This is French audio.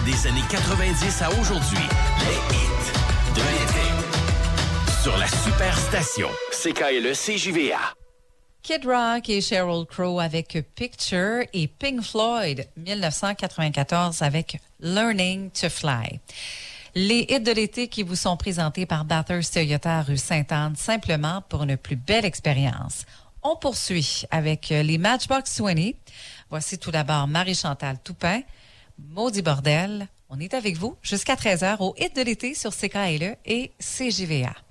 Des années 90 à aujourd'hui, les hits de l'été. Sur la Superstation. CKLE CJVA. Kid Rock et Sheryl Crow avec Picture et Pink Floyd 1994 avec Learning to Fly. Les hits de l'été qui vous sont présentés par Bathurst Toyota rue Sainte-Anne, simplement pour une plus belle expérience. On poursuit avec les Matchbox 20. Voici tout d'abord Marie-Chantal Toupin, Maudit Bordel. On est avec vous jusqu'à 13h au hit de l'été sur CKLE et CJVA.